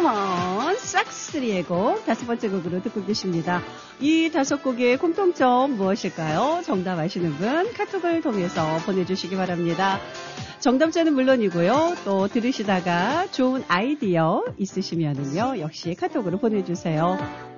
컴온 싹스리의 곡 다섯 번째 곡으로 듣고 계십니다. 이 다섯 곡의 공통점 무엇일까요? 정답 아시는 분 카톡을 통해서 보내주시기 바랍니다. 정답자는 물론이고요. 또 들으시다가 좋은 아이디어 있으시면은요 역시 카톡으로 보내주세요.